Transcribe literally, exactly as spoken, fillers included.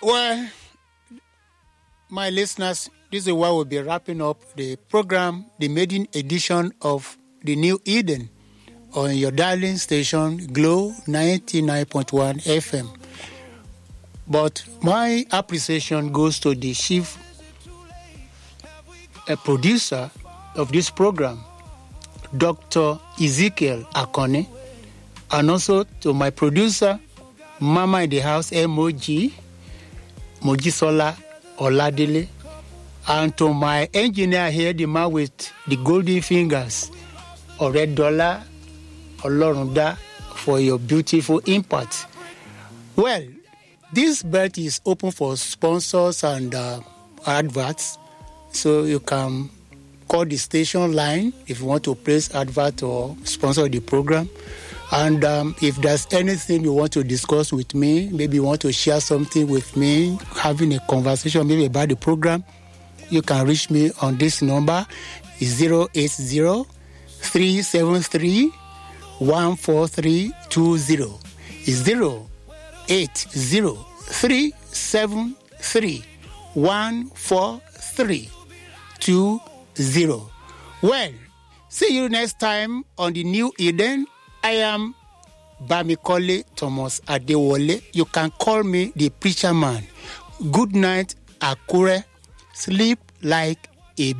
Well, my listeners, this is where we'll be wrapping up the program, the maiden edition of the New Eden on your dialing station, Glow ninety-nine point one F M. But my appreciation goes to the chief uh, producer of this program, Doctor Ezekiel Akone, and also to my producer, Mama in the House, M O G, Mojisola Oladile, and to my engineer here, the man with the golden fingers, Red Dollar Olorunda, for your beautiful input. Well, this bet is open for sponsors and uh, adverts, so you can call the station line if you want to place advert or sponsor the program. And um, if there's anything you want to discuss with me, maybe you want to share something with me, having a conversation maybe about the program, you can reach me on this number, zero eight zero, three seven three, one four three two zero. zero eight zero, three seven three, one four three two zero. Well, see you next time on the New Eden. I am Bamikole Thomas Adewole. You can call me the preacher man. Good night, Akure. Sleep like